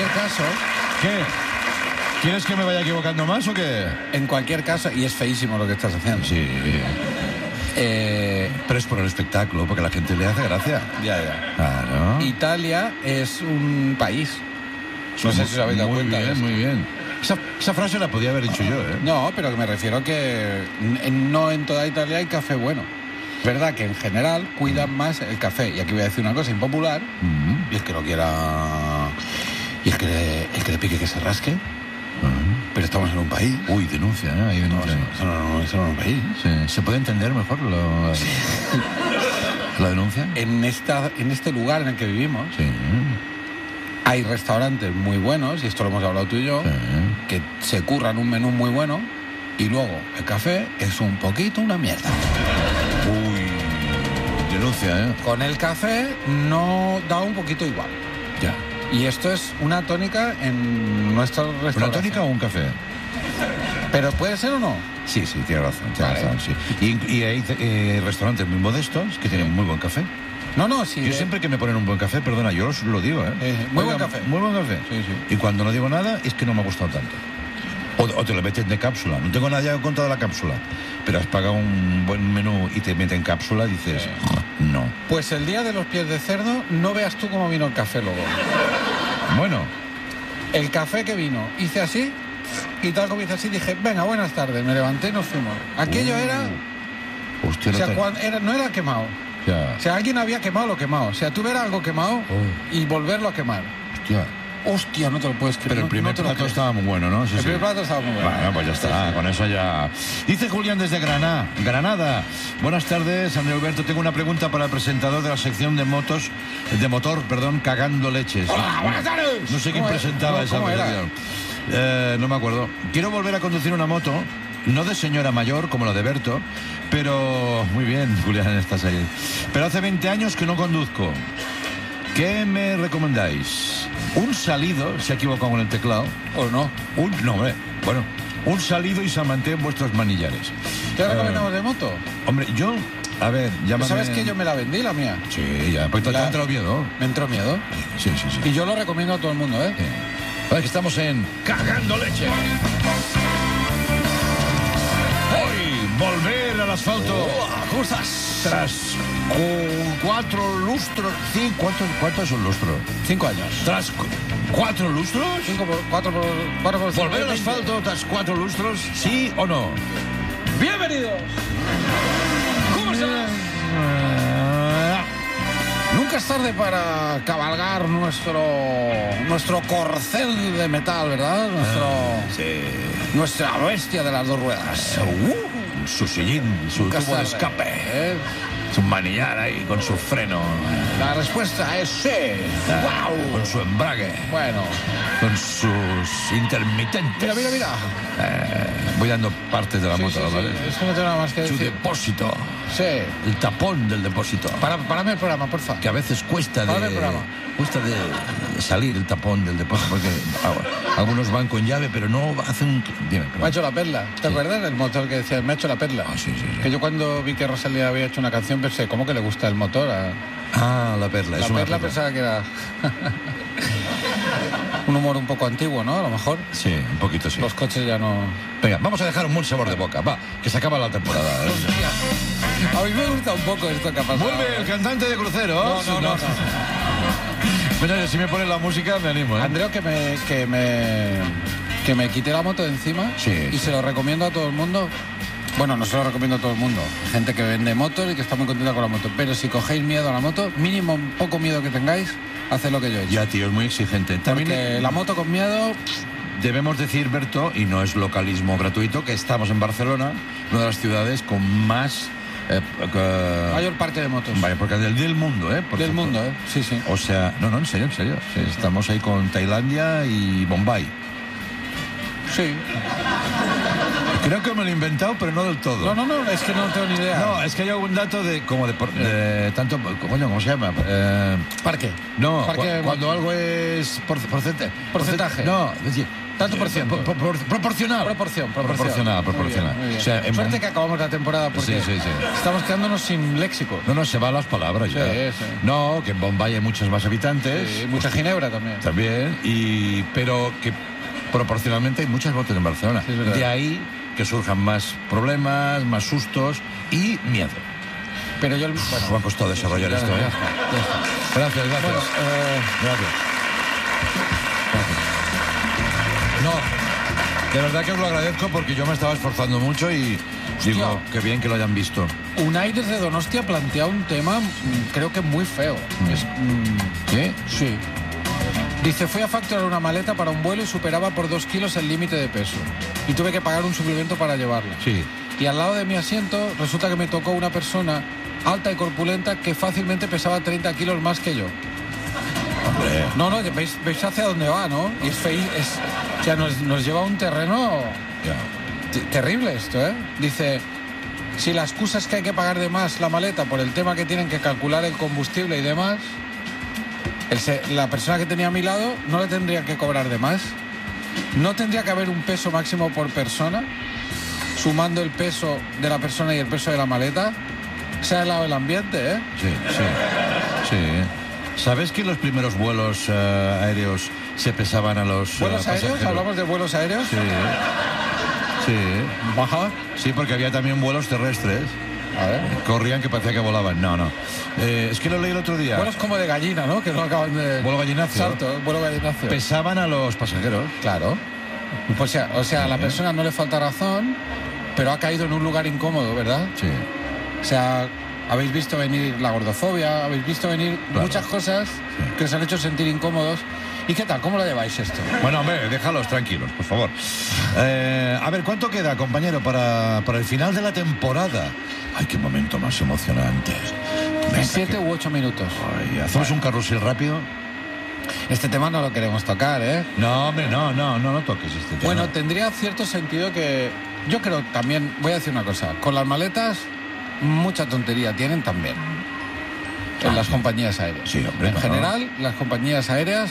cualquier caso... ¿Qué? ¿Quieres que me vaya equivocando más o qué? En cualquier caso, y es feísimo lo que estás haciendo. Sí. Pero es por el espectáculo, porque a la gente le hace gracia. Ya. Claro. Italia es un país. No sé si os habéis dado cuenta. Muy bien. Esa frase la podía haber dicho yo, ¿eh? No, pero me refiero que no en toda Italia hay café bueno. Es verdad que en general cuidan más el café. Y aquí voy a decir una cosa impopular. Y el que lo quiera... Y el que le pique que se rasque. Pero estamos en un país. Uy, denuncia, ¿eh? Hay denuncia. Eso no es un país. Sí. ¿Se puede entender mejor la denuncia? En este lugar en el que vivimos Sí. hay restaurantes muy buenos, y esto lo hemos hablado tú y yo, que se curran un menú muy bueno, y luego el café es un poquito una mierda. Uy, denuncia, ¿eh? Con el café no da un poquito igual. Ya. Y esto es una tónica en nuestro restaurante. ¿Una tónica o un café? ¿Pero puede ser o no? Sí, tiene razón. Vale. Sí. Y hay restaurantes muy modestos que tienen muy buen café. No, sí. Yo siempre que me ponen un buen café, perdona, yo os lo digo, ¿eh? Muy buen café. Muy buen café. Sí. Y cuando no digo nada, es que no me ha gustado tanto. O te lo meten de cápsula. No tengo nada en contra de la cápsula. Pero has pagado un buen menú y te meten cápsula, dices, no. Pues el día de los pies de cerdo, no veas tú cómo vino el café luego. Bueno. El café que vino, hice así, y tal como hice así, dije, venga, buenas tardes, me levanté y nos fuimos. Aquello era... Hostia, no era quemado. Ya. O sea, alguien había quemado lo quemado. O sea, tú ver algo quemado y volverlo a quemar. Hostia, no te lo puedes creer. Pero el primer plato estaba muy bueno, ¿no? Sí, el primer plato estaba muy bueno. Bueno, pues ya está, con eso ya... Dice Julián desde Granada. Buenas tardes, André Alberto. Tengo una pregunta para el presentador de la sección de motor, Cagando Leches. Hola, buenas tardes. No sé quién presentaba esa presentación. No me acuerdo. Quiero volver a conducir una moto, no de señora mayor como la de Berto, pero... Muy bien, Julián, estás ahí. Pero hace 20 años que no conduzco. ¿Qué me recomendáis? Un salido, se ha equivocado con el teclado. ¿O no? Un salido y se mantienen vuestros manillares. ¿Qué recomendamos de moto? Hombre, yo... A ver, llámame... ¿Sabes que yo me la vendí, la mía? Sí, ya. Pues te entró miedo. Me entró miedo. Sí. Y yo lo recomiendo a todo el mundo, ¿eh? Sí. Ahora que estamos en Cagando Leche. Hoy, volver al asfalto. ¿Cómo estás? Tras 4 lustros... Sí, ¿cuánto es un lustro? 5 años. Tras 4 lustros... 4 por 5. ¿Volver al asfalto tras 4 lustros? ¿Sí o no? ¡Bienvenidos! ¿Cómo estás? Nunca es tarde para cabalgar nuestro corcel de metal, ¿verdad? Nuestra bestia de las dos ruedas. Su sillín, su tubo de escape, su manillar ahí con su freno. La respuesta es sí. ¡Wow! Con su embrague. Bueno. Con sus intermitentes. Mira. Voy dando partes de la moto, sí. ¿vale? Es que no tengo nada más que decir. Su depósito. Sí. El tapón del depósito. Párame el programa, porfa. Que a veces cuesta de salir el tapón del depósito, porque algunos van con llave, pero no hacen... Dime, me ha hecho la perla. ¿Te acuerdas del motor que decía, me ha hecho la perla? Sí. Que yo cuando vi que Rosalía había hecho una canción pensé, ¿cómo que le gusta el motor? La perla. La perla pensaba que era... un humor un poco antiguo, ¿no? A lo mejor. Sí, un poquito sí. Los coches ya no... Venga, vamos a dejar un buen sabor de boca. Va, que se acaba la temporada. A mí me gusta un poco esto que ha pasado. Vuelve el cantante de crucero. No. Bueno, si me pones la música me animo, ¿eh? Andreu, que me quite la moto de encima. Sí. Y se lo recomiendo a todo el mundo. Bueno, no se lo recomiendo a todo el mundo. Gente que vende motos y que está muy contenta con la moto. Pero si cogéis miedo a la moto, mínimo un poco miedo que tengáis, haced lo que yo he hecho. Ya, tío, es muy exigente. Porque la moto con miedo... Debemos decir, Berto, y no es localismo gratuito, que estamos en Barcelona, una de las ciudades con más... mayor parte de motos. Vaya, porque del mundo, Del mundo, sí. O sea, no, en serio. Sí, estamos ahí con Tailandia y Bombay. Sí. Creo que me lo he inventado, pero no del todo. No, es que no tengo ni idea. No, es que hay algún dato de tanto, coño, ¿cómo se llama? Parque. No, Parque cuando algo es porcentaje. Porcentaje. No, es decir, Tanto por ciento. Proporcional. Proporcional. Muy bien. O sea, suerte que acabamos la temporada porque sí. estamos quedándonos sin léxico. No, se van las palabras ya. Sí. No, que en Bombay hay muchos más habitantes. Sí, mucha ginebra también. Pero que proporcionalmente hay muchas botes en Barcelona. Sí, de ahí que surjan más problemas, más sustos y miedo. Pero yo... Me ha costado desarrollar esto, ¿eh? Gracias. Bueno, Gracias. No, de verdad que os lo agradezco porque yo me estaba esforzando mucho y digo, qué bien que lo hayan visto. Unai desde Donostia plantea un tema, creo que muy feo. ¿Qué? Sí. Dice, fui a facturar una maleta para un vuelo y superaba por 2 kilos el límite de peso. Y tuve que pagar un suplemento para llevarla. Sí. Y al lado de mi asiento resulta que me tocó una persona alta y corpulenta que fácilmente pesaba 30 kilos más que yo. Hombre. No, veis hacia dónde va, ¿no? Y o sea, nos lleva a un terreno terrible esto, ¿eh? Dice, si la excusa es que hay que pagar de más la maleta por el tema que tienen que calcular el combustible y demás, la persona que tenía a mi lado no le tendría que cobrar de más. No tendría que haber un peso máximo por persona, sumando el peso de la persona y el peso de la maleta. Se ha helado el ambiente, ¿eh? Sí. ¿Sabes que los primeros vuelos aéreos se pesaban a los ¿Vuelos aéreos? pasajeros? ¿Hablamos de vuelos aéreos? Sí. Baja. Sí, porque había también vuelos terrestres. A ver. Corrían que parecía que volaban. No. Es que lo leí el otro día. Vuelos como de gallina, ¿no? Que no acaban de... Vuelo gallinacio. Salto, vuelo gallinacio. Pesaban a los pasajeros. Claro. Pues, o sea, a la persona no le falta razón, pero ha caído en un lugar incómodo, ¿verdad? Sí. O sea, habéis visto venir la gordofobia, habéis visto venir muchas cosas que os han hecho sentir incómodos. ¿Y qué tal? ¿Cómo lo lleváis esto? Bueno, hombre, déjalos tranquilos, por favor. A ver, ¿cuánto queda, compañero, para el final de la temporada? Ay, qué momento más emocionante. 7 u 8 minutos. Ay, ¿hacemos un carrusel rápido? Este tema no lo queremos tocar, ¿eh? No, hombre, no toques este tema. Bueno, tendría cierto sentido que... Yo creo también, voy a decir una cosa, con las maletas mucha tontería tienen también en las compañías aéreas. Sí, hombre. En general, las compañías aéreas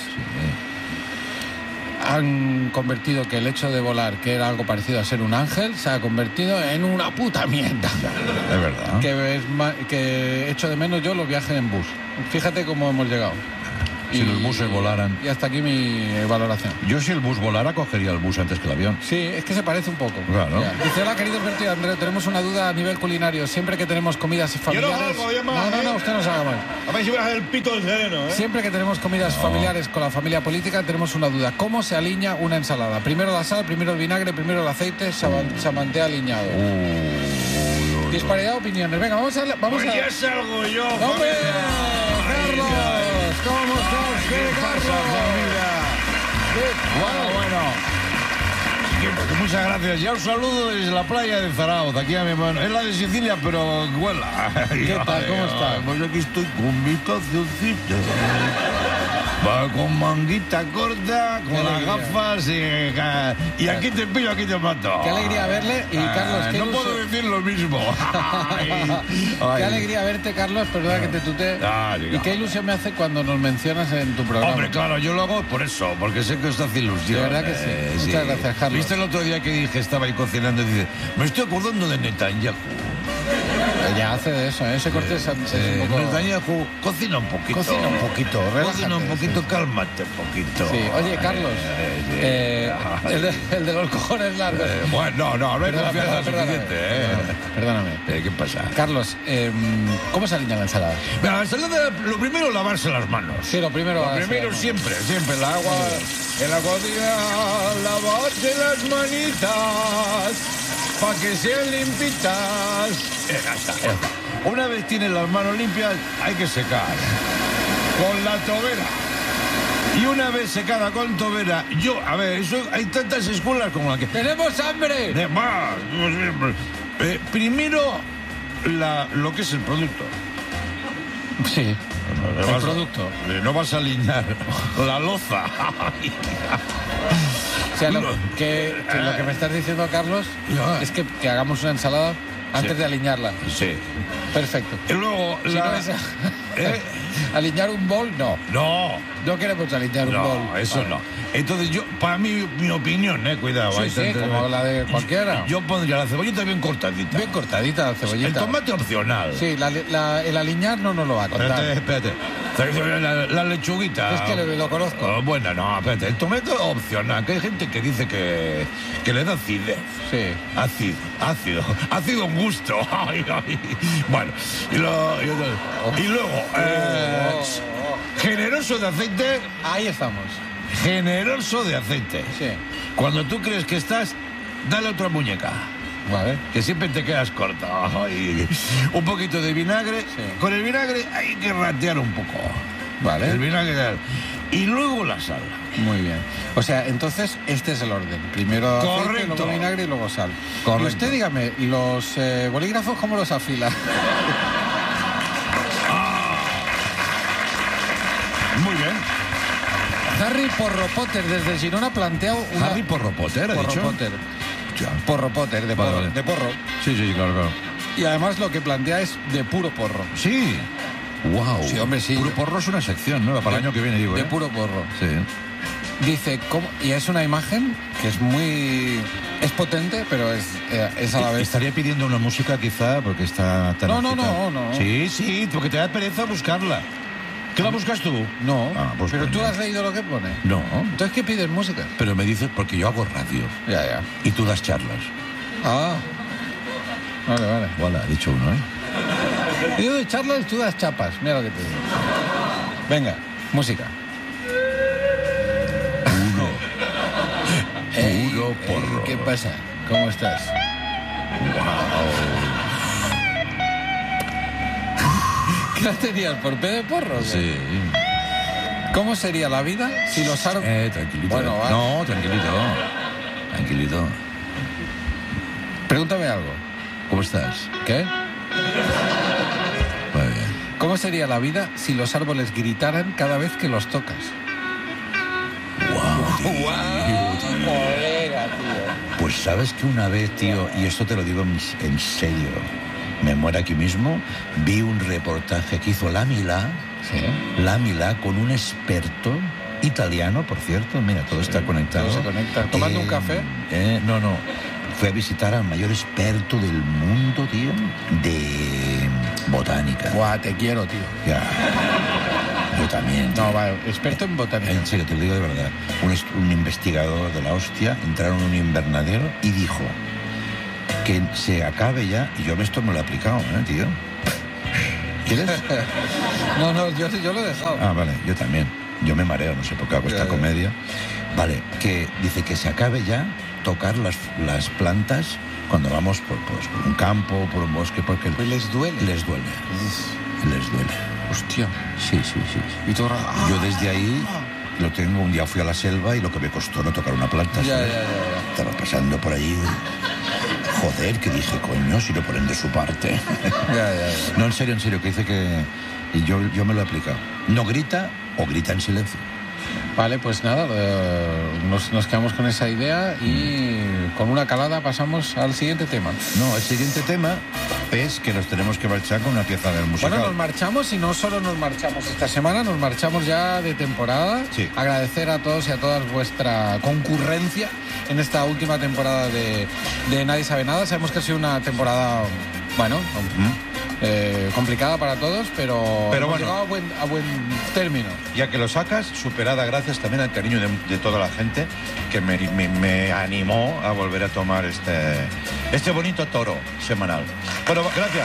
han convertido que el hecho de volar, que era algo parecido a ser un ángel, se ha convertido en una puta mierda. Es verdad. Que echo de menos yo los viajes en bus. Fíjate cómo hemos llegado. Si los buses volaran. Y hasta aquí mi valoración. Yo, si el bus volara, cogería el bus antes que el avión. Sí, es que se parece un poco. Claro. Dice, hola, queridos Berto y Andreu, tenemos una duda a nivel culinario. Siempre que tenemos comidas familiares... No, usted no se haga mal. A ver si voy a hacer el pito del sereno, ¿eh? Siempre que tenemos comidas familiares con la familia política, tenemos una duda. ¿Cómo se alinea una ensalada? Primero la sal, primero el vinagre, primero el aceite, se mantea alineado. Disparidad de opiniones. Venga, vamos a... Pues ya salgo yo, ¡Hombre! ¡Carlos! ¿Cómo estás? ¿Qué pasa, familia? Bueno. Muchas gracias. Ya os saludo desde la playa de Zaragoza, aquí a mi mano. Es la de Sicilia, pero huela. ¿Qué tal? ¿Cómo estás? Pues aquí estoy con mi cancioncita. Va con manguita corta, con las gafas y aquí te pillo, aquí te mato. Qué alegría verle y Carlos, qué no puedo decir lo mismo. Qué alegría verte, Carlos, perdona que te tutee. Y qué ilusión me hace cuando nos mencionas en tu programa. Hombre, claro, yo lo hago por eso, porque sé que os hace ilusión. De verdad que sí. Muchas gracias, Carlos. ¿Viste el otro día que dije, estaba ahí cocinando y dice, me estoy acordando de Netanyahu? Ya hace de eso, ¿eh? Ese corte es un poco... Netanyahu, cocina un poquito, relájate. Cocina un poquito, cálmate un poquito. Sí, oye, Carlos, el de los cojones largos. Bueno, no hay confianza suficiente, ¿eh? Perdóname. ¿Qué pasa? Carlos, ¿cómo se alinea la ensalada? Mira, la ensalada, lo primero, lavarse las manos. Sí, lo primero siempre, el agua, en la cocina, lavarse las manitas para que sean limpitas. Ya está. Una vez tienes las manos limpias, hay que secar con la tobera. Y una vez secada con tobera, hay tantas escuelas como la que... ¡Tenemos hambre! Primero, lo que es el producto. Sí, el producto. No vas a alinear la loza. O sea, lo que me estás diciendo, Carlos, es que hagamos una ensalada antes de alinearla. Sí. Perfecto. Y luego, Alinear un bol, no. No queremos alinear un bol. No, eso no. Entonces yo, para mí, mi opinión, cuidado. Sí, como la de cualquiera. Yo pondría la cebollita bien cortadita. Bien cortadita la cebollita. El tomate opcional. Sí, el alinear no nos lo va a contar. Espérate. La lechuguita. Es que lo conozco. Bueno, no, espérate. El tomate opcional. Que hay gente que dice que le da acidez. Sí. Ácido un gusto. Bueno, y luego, generoso de aceite. Ahí estamos. Generoso de aceite. Sí. Cuando tú crees que estás, dale otra muñeca. Vale. Que siempre te quedas corto. Un poquito de vinagre. Sí. Con el vinagre hay que ratear un poco. Vale. El vinagre. Y luego la sal. Muy bien. O sea, entonces este es el orden. Primero aceite, luego vinagre y luego sal. Correcto. Y usted dígame, ¿los bolígrafos cómo los afila? Muy bien. Harry Porro Potter desde Girona ha planteado una... Harry Porro Potter, ¿ha dicho? Potter. Ya. Porro Potter, de porro. Vale. De porro. Sí, claro. Y además lo que plantea es de puro porro. Sí. Wow. Sí, hombre, sí. Puro porro es una sección nueva para el año que viene, digo. De puro porro. Sí. Dice, ¿cómo? Y es una imagen que es muy... Es potente, pero es a la vez... Estaría pidiendo una música quizá porque está tan... No. Sí, porque te da pereza buscarla. ¿Qué la buscas tú? No, pues pero coño. tú has leído lo que pone. No. Entonces, ¿qué pides música? Pero me dices porque yo hago radio Ya. y tú das charlas. Ah. Vale. Voilà, ha dicho uno, ¿eh? Yo de charlas, tú das chapas. Mira lo que te digo. Venga, música. Puro porro. ¿Qué pasa? ¿Cómo estás? ¿Qué la tenías por P de porro? ¿O qué? Sí. ¿Cómo sería la vida si los árboles... Tranquilito. Bueno, va. No, tranquilito. Pregúntame algo. ¿Cómo estás? ¿Qué? Muy bien. ¿Cómo sería la vida si los árboles gritaran cada vez que los tocas? Colega, tío. Pues sabes que una vez, tío, y esto te lo digo en serio, me muero aquí mismo, vi un reportaje que hizo La Milà con un experto italiano, por cierto, mira, todo está conectado. Todo se conecta. ¿Tomando un café? No. Fue a visitar al mayor experto del mundo, tío, de botánica. Guau, te quiero, tío. Ya. Yo también. No, vale, experto en botánica. En serio, te lo digo de verdad. Un investigador de la hostia entraron en un invernadero y dijo que se acabe ya. Y yo esto me lo he aplicado, tío? ¿Quieres? No, yo lo he dejado. Ah, vale, yo también. Yo me mareo, no sé por qué hago esta comedia. Vale, que dice que se acabe ya tocar las plantas cuando vamos por un campo, por un bosque, porque... Pues les duele. Les duele. Hostia. Sí. Y tú... Yo desde ahí lo tengo. Un día fui a la selva y lo que me costó no tocar una planta. Ya. Estaba pasando por ahí. Joder, que dije, coño, si lo ponen de su parte. Ya. No, en serio, que dice que... Y yo me lo he aplicado. No grita o grita en silencio. Vale, pues nada, nos quedamos con esa idea y con una calada pasamos al siguiente tema. No, el siguiente tema es que nos tenemos que marchar con una pieza del musical. Bueno, nos marchamos y no solo nos marchamos esta semana, nos marchamos ya de temporada. Sí. Agradecer a todos y a todas vuestra concurrencia en esta última temporada de Nadie Sabe Nada. Sabemos que ha sido una temporada, bueno... complicada para todos, pero hemos llegado a buen término. Ya que lo sacas, superada gracias también al cariño de toda la gente que me animó a volver a tomar este bonito toro semanal. Bueno, gracias.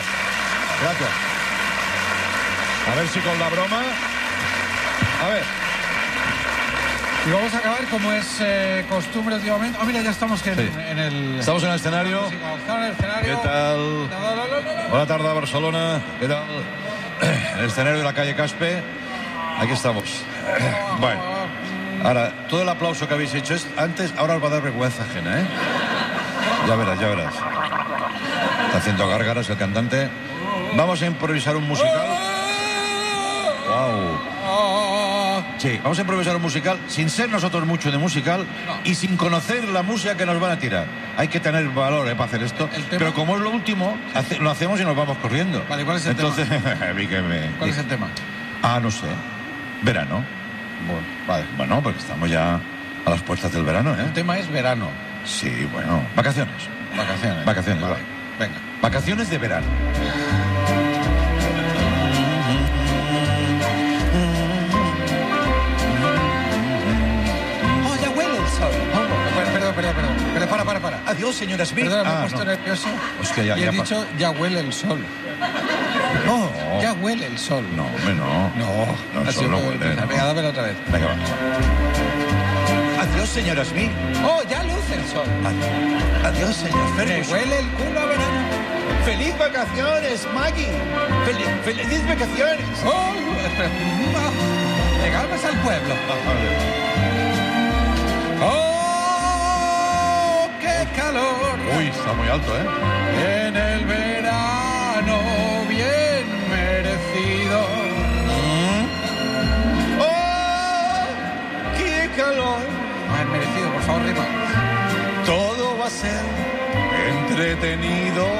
A ver si con la broma... A ver. Y vamos a acabar como es costumbre últimamente. Mira, ya estamos en el... Estamos en el escenario. ¿Qué tal? Buenas tardes, Barcelona. ¿Qué tal? En el escenario de la calle Caspe. Aquí estamos. Bueno. Ahora, todo el aplauso que habéis hecho antes, ahora os va a dar vergüenza ajena, ¿eh? Ya verás. Está haciendo gárgaras el cantante. Vamos a improvisar un musical. ¡Wow! Sí, vamos a improvisar un musical sin ser nosotros mucho de musical y sin conocer la música que nos van a tirar. hay que tener valor para hacer esto. Pero como es lo último, lo hacemos y nos vamos corriendo. Vale, ¿cuál es el tema? ¿Cuál es el tema? No sé. Verano. Bueno, vale. Bueno, porque estamos ya a las puertas del verano, ¿eh? El tema es verano. Sí, bueno. Vacaciones. Vacaciones, vale. Venga. Vacaciones de verano. ¡Oh, ya huele el sol! Perdón. Para. Adiós, señora Smith. Perdón, me he puesto nervioso. Hostia, y he dicho, ya huele el sol. No. Ya huele el sol. No, hombre, no. No, el sol no huele. Venga, dámelo otra vez. Venga, va. Adiós, señora Smith. ¡Oh, ya luce el sol! Adiós, señor Ferguson. Me huele el culo a verano. ¡Feliz vacaciones, Maggie! ¡Feliz vacaciones! ¡Oh! Espera. Llegamos al pueblo. ¡Oh, qué calor! Uy, está muy alto, ¿eh? En el verano bien merecido. ¡Oh, qué calor! Más merecido, por favor, rima. Todo va a ser entretenido.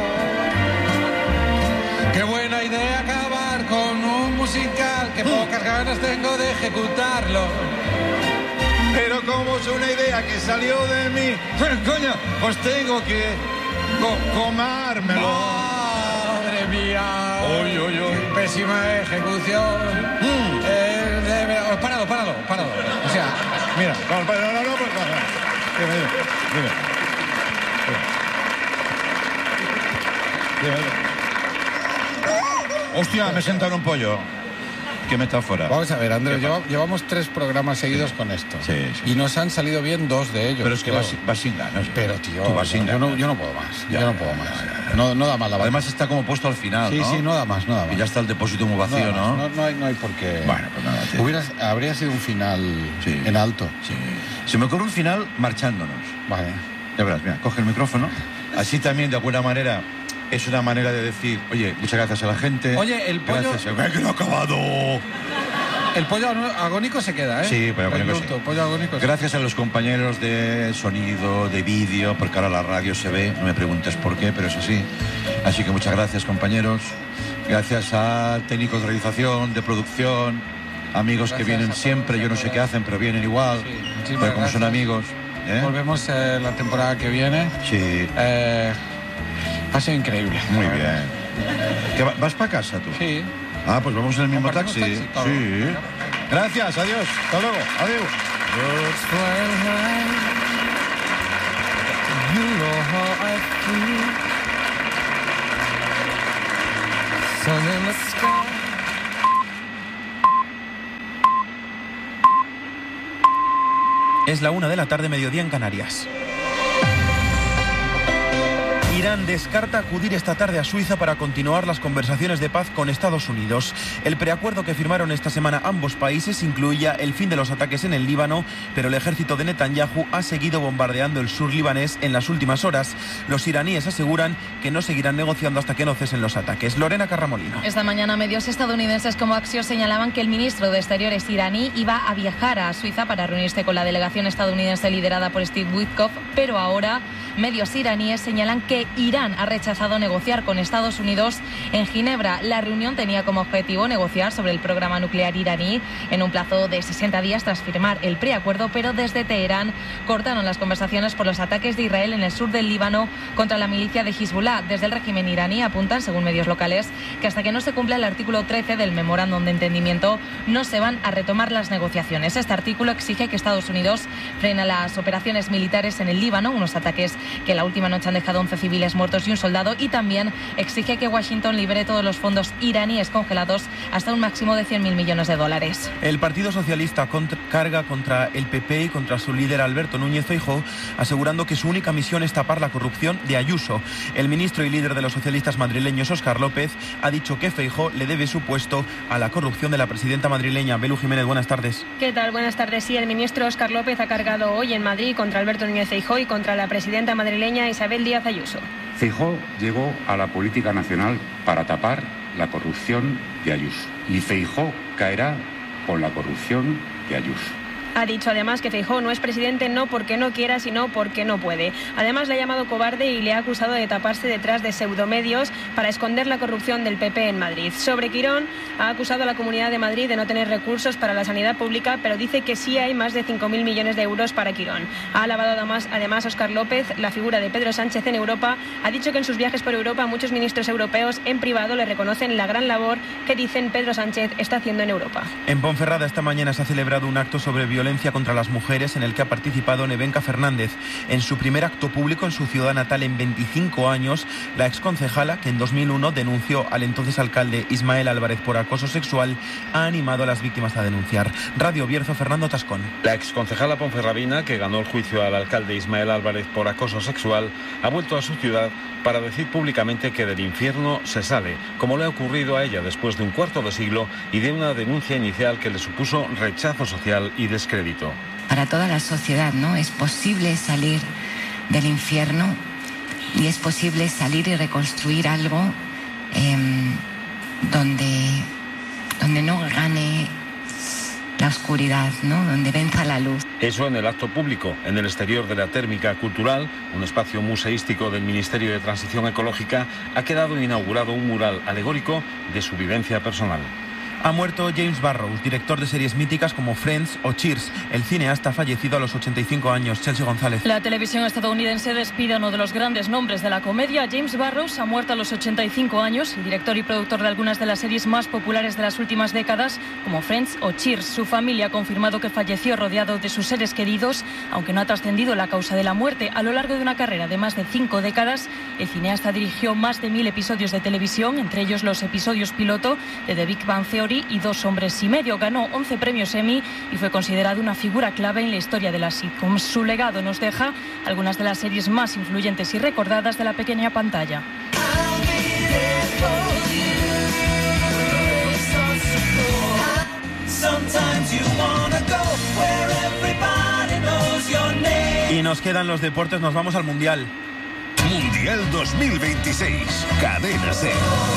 Qué buena idea acabar con un musical, que pocas ganas tengo de ejecutarlo. Pero como es una idea que salió de mí, coño, pues tengo que comármelo. Madre mía. Uy. Qué pésima ejecución. Páralo. O sea, mira. No, pues Dime. Hostia, me he sentado en un pollo. Qué metáfora. Vamos a ver, Andrés, llevamos 3 programas seguidos con esto. Sí. Y nos han salido bien 2 de ellos. Pero es que vas sin ganas. Pero, tío, tú vas sin ganas. Yo no puedo más. Ya, yo no puedo más. No da más la Además está como puesto al final, sí, ¿no? Sí, no da más. Y ya está el depósito muy vacío, ¿no? No hay por qué. Bueno, pues nada, tío. Habría sido un final en alto. Sí. Se me ocurre un final marchándonos. Vale. Ya verás, mira, coge el micrófono. Así también, de alguna manera, es una manera de decir, oye, muchas gracias a la gente. Oye, el pollo... Gracias, que lo ha acabado. El pollo agónico se queda, ¿eh? Sí, pollo agónico sí. Pollo agónico. Gracias a los compañeros de sonido, de vídeo, porque ahora la radio se ve, no me preguntes por qué, pero es así. Así que muchas gracias, compañeros. Gracias a técnicos de realización, de producción, amigos que vienen siempre, yo no sé qué hacen, pero vienen igual, Sí, pero como son amigos. Volvemos la temporada que viene. Sí. Ha sido increíble. Muy bien. ¿Vas para casa tú? Sí. Pues vamos en el mismo taxi. Claro. Sí. Gracias, adiós. Hasta luego. Adiós. Es la 1 de la tarde, mediodía en Canarias. Irán descarta acudir esta tarde a Suiza para continuar las conversaciones de paz con Estados Unidos. El preacuerdo que firmaron esta semana ambos países incluía el fin de los ataques en el Líbano, pero el ejército de Netanyahu ha seguido bombardeando el sur libanés en las últimas horas. Los iraníes aseguran que no seguirán negociando hasta que no cesen los ataques. Lorena Carramolino. Esta mañana medios estadounidenses como Axios señalaban que el ministro de Exteriores iraní iba a viajar a Suiza para reunirse con la delegación estadounidense liderada por Steve Witkoff, pero ahora medios iraníes señalan que Irán ha rechazado negociar con Estados Unidos en Ginebra. La reunión tenía como objetivo negociar sobre el programa nuclear iraní en un plazo de 60 días tras firmar el preacuerdo, pero desde Teherán cortaron las conversaciones por los ataques de Israel en el sur del Líbano contra la milicia de Hezbollah. Desde el régimen iraní apuntan, según medios locales, que hasta que no se cumpla el artículo 13 del memorándum de entendimiento no se van a retomar las negociaciones. Este artículo exige que Estados Unidos frene las operaciones militares en el Líbano, unos ataques que la última noche han dejado 11 civiles muertos y un soldado, y también exige que Washington libere todos los fondos iraníes congelados hasta un máximo de 100.000 millones de dólares. El Partido Socialista carga contra el PP y contra su líder Alberto Núñez Feijóo, asegurando que su única misión es tapar la corrupción de Ayuso. El ministro y líder de los socialistas madrileños, Óscar López, ha dicho que Feijóo le debe su puesto a la corrupción de la presidenta madrileña. Belu Jiménez, buenas tardes. ¿Qué tal? Buenas tardes. Sí, el ministro Óscar López ha cargado hoy en Madrid contra Alberto Núñez Feijóo y contra la presidenta madrileña Isabel Díaz Ayuso. Feijóo llegó a la política nacional para tapar la corrupción de Ayuso. Y Feijóo caerá con la corrupción de Ayuso. Ha dicho además que Feijóo no es presidente no porque no quiera, sino porque no puede. Además, le ha llamado cobarde y le ha acusado de taparse detrás de pseudomedios para esconder la corrupción del PP en Madrid. Sobre Quirón, ha acusado a la Comunidad de Madrid de no tener recursos para la sanidad pública, pero dice que sí hay más de 5.000 millones de euros para Quirón. Ha alabado además Óscar López la figura de Pedro Sánchez en Europa. Ha dicho que en sus viajes por Europa muchos ministros europeos en privado le reconocen la gran labor que dicen Pedro Sánchez está haciendo en Europa. En Ponferrada esta mañana se ha celebrado un acto sobre violencia contra las mujeres en el que ha participado Nevenka Fernández. En su primer acto público en su ciudad natal en 25 años, la exconcejala, que en 2001 denunció al entonces alcalde Ismael Álvarez por acoso sexual, ha animado a las víctimas a denunciar. Radio Bierzo, Fernando Tascón. La exconcejala ponferradina, que ganó el juicio al alcalde Ismael Álvarez por acoso sexual, ha vuelto a su ciudad para decir públicamente que del infierno se sale, como le ha ocurrido a ella después de un cuarto de siglo y de una denuncia inicial que le supuso rechazo social y descrédito. Para toda la sociedad, ¿no? Es posible salir del infierno y es posible salir y reconstruir algo donde no gane la oscuridad, ¿no? Donde venza la luz. Eso en el acto público. En el exterior de la Térmica Cultural, un espacio museístico del Ministerio de Transición Ecológica, ha quedado inaugurado un mural alegórico de su vivencia personal. Ha muerto James Burrows, director de series míticas como Friends o Cheers. El cineasta ha fallecido a los 85 años. Chelsea González. La televisión estadounidense despide a uno de los grandes nombres de la comedia. James Burrows ha muerto a los 85 años, el director y productor de algunas de las series más populares de las últimas décadas, como Friends o Cheers. Su familia ha confirmado que falleció rodeado de sus seres queridos, aunque no ha trascendido la causa de la muerte. A lo largo de una carrera de más de 5 décadas, el cineasta dirigió más de 1000 episodios de televisión, entre ellos los episodios piloto de The Big Bang Theory y 2 hombres y medio. Ganó 11 premios Emmy y fue considerado una figura clave en la historia de las sitcoms. Su legado nos deja algunas de las series más influyentes y recordadas de la pequeña pantalla. Y nos quedan los deportes, nos vamos al Mundial. Mundial 2026, Cadena SER.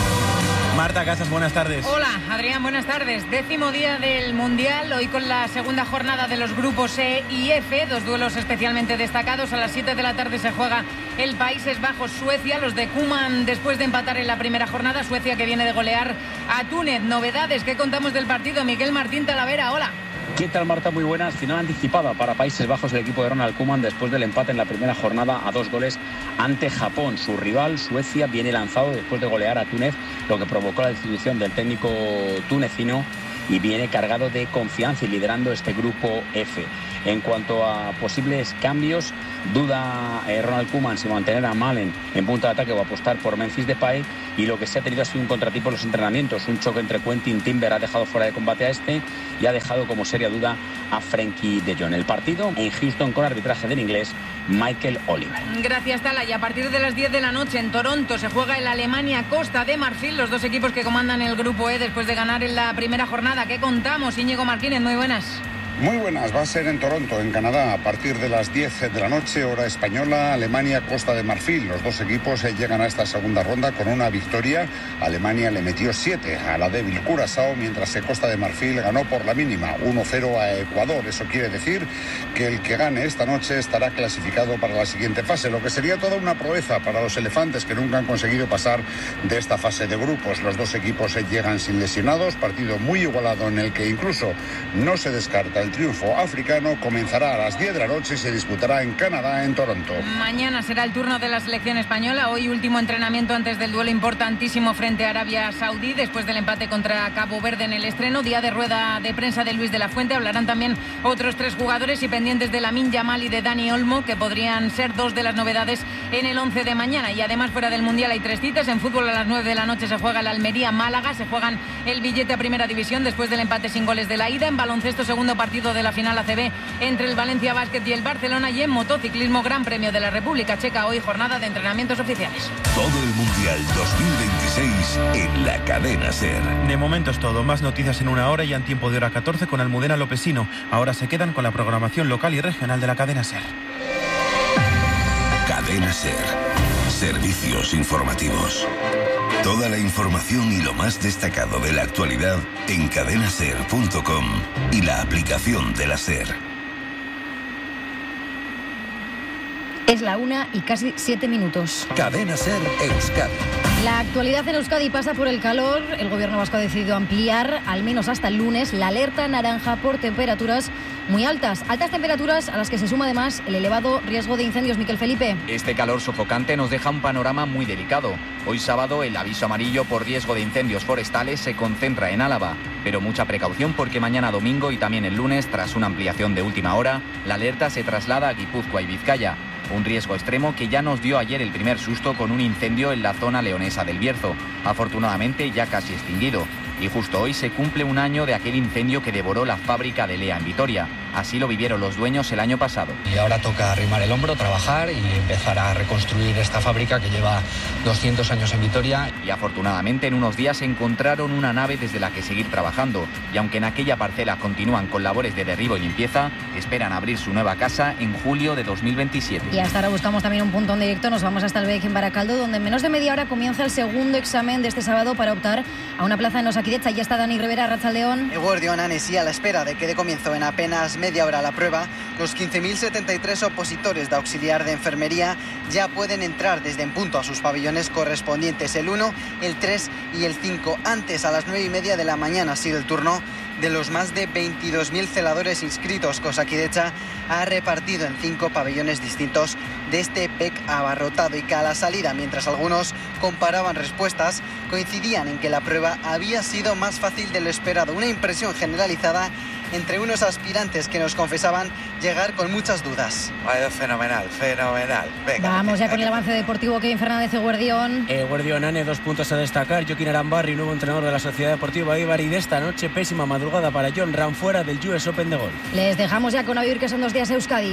Marta Casas, buenas tardes. Hola, Adrián, buenas tardes. 10º día del Mundial, hoy con la segunda jornada de los grupos E y F, 2 duelos especialmente destacados. A las 7 de la tarde se juega el Países Bajos-Suecia, los de Koeman después de empatar en la primera jornada. Suecia que viene de golear a Túnez. Novedades, ¿qué contamos del partido? Miguel Martín Talavera, hola. ¿Qué tal, Marta? Muy buenas. Final anticipada para Países Bajos el equipo de Ronald Koeman después del empate en la primera jornada a 2 goles ante Japón. Su rival, Suecia, viene lanzado después de golear a Túnez, lo que provocó la destitución del técnico tunecino, y viene cargado de confianza y liderando este grupo F. En cuanto a posibles cambios, duda Ronald Koeman si mantener a Malen en punta de ataque o apostar por Memphis Depay, y lo que se ha tenido ha sido un contratipo en los entrenamientos. Un choque entre Quentin Timber ha dejado fuera de combate a este y ha dejado como seria duda a Frenkie de Jong. El partido en Houston con arbitraje del inglés Michael Oliver. Gracias, Tala. Y a partir de las 10 de la noche en Toronto se juega el Alemania-Costa de Marfil, los dos equipos que comandan el grupo E después de ganar en la primera jornada. ¿Qué contamos? Íñigo Martínez, muy buenas. Muy buenas, va a ser en Toronto, en Canadá, a partir de las 10 de la noche, hora española, Alemania-Costa de Marfil. Los dos equipos llegan a esta segunda ronda con una victoria. Alemania le metió 7 a la débil Curazao, mientras que Costa de Marfil ganó por la mínima, 1-0 a Ecuador. Eso quiere decir que el que gane esta noche estará clasificado para la siguiente fase, lo que sería toda una proeza para los elefantes, que nunca han conseguido pasar de esta fase de grupos. Los dos equipos llegan sin lesionados, partido muy igualado en el que incluso no se descarta el triunfo africano. Comenzará a las 10 de la noche y se disputará en Canadá, en Toronto. Mañana será el turno de la selección española. Hoy último entrenamiento antes del duelo importantísimo frente a Arabia Saudí, después del empate contra Cabo Verde en el estreno. Día de rueda de prensa de Luis de la Fuente. Hablarán también otros 3 jugadores y pendientes de Lamine Yamal y de Dani Olmo, que podrían ser 2 de las novedades en el 11 de mañana. Y además, fuera del Mundial hay 3 citas. En fútbol a las 9 de la noche se juega el Almería-Málaga. Se juegan el billete a Primera División después del empate sin goles de la ida. En baloncesto, segundo partido de la final ACB entre el Valencia Basket y el Barcelona. Y en motociclismo, Gran Premio de la República Checa, hoy jornada de entrenamientos oficiales. Todo el Mundial 2026 en la Cadena SER. De momento es todo. Más noticias en una hora y en tiempo de hora 14 con Almudena Lopesino. Ahora se quedan con la programación local y regional de la Cadena SER. Cadena SER. Servicios informativos. Toda la información y lo más destacado de la actualidad en cadenaser.com y la aplicación de la SER. Es la 1:07. Cadena SER Euskadi. La actualidad en Euskadi pasa por el calor. El gobierno vasco ha decidido ampliar, al menos hasta el lunes, la alerta naranja por temperaturas muy altas. Altas temperaturas a las que se suma además el elevado riesgo de incendios. Miquel Felipe. Este calor sofocante nos deja un panorama muy delicado. Hoy sábado el aviso amarillo por riesgo de incendios forestales se concentra en Álava. Pero mucha precaución porque mañana domingo y también el lunes, tras una ampliación de última hora, la alerta se traslada a Guipúzcoa y Vizcaya. Un riesgo extremo que ya nos dio ayer el primer susto con un incendio en la zona leonesa del Bierzo, afortunadamente ya casi extinguido. Y justo hoy se cumple un año de aquel incendio que devoró la fábrica de Lea en Vitoria. Así lo vivieron los dueños el año pasado. Y ahora toca arrimar el hombro, trabajar y empezar a reconstruir esta fábrica que lleva 200 años en Vitoria. Y afortunadamente en unos días encontraron una nave desde la que seguir trabajando. Y aunque en aquella parcela continúan con labores de derribo y limpieza, esperan abrir su nueva casa en julio de 2027. Y hasta ahora buscamos también un punto en directo. Nos vamos hasta el BEC en Baracaldo, donde en menos de media hora comienza el segundo examen de este sábado para optar a una plaza en Osakidetza. Ya está Dani Rivera, Arratsaldeon. Eguerdion, Anes, y a la espera de que dé comienzo en apenas media hora la prueba, los 15.073 opositores de auxiliar de enfermería ya pueden entrar desde en punto a sus pabellones correspondientes, el 1, el 3 y el 5. Antes, a las 9:30 de la mañana, ha sido el turno de los más de 22.000 celadores inscritos que Osakidetza ha repartido en 5 pabellones distintos de este PEC abarrotado, y que a la salida, mientras algunos comparaban respuestas, coincidían en que la prueba había sido más fácil de lo esperado. Una impresión generalizada entre unos aspirantes que nos confesaban llegar con muchas dudas. Vaya, fenomenal. Venga, vamos ya con el avance deportivo. Kevin Fernández, Eguerdion. Eguerdion, Ane, 2 puntos a destacar. Joaquín Arambarri, nuevo entrenador de la Sociedad Deportiva Eibar, y de esta noche pésima madrugada para Jon Ram fuera del US Open de golf. Les dejamos ya con a vivir, que son 2 días Euskadi.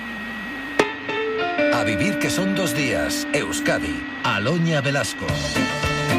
A vivir, que son 2 días Euskadi. Aloña Velasco.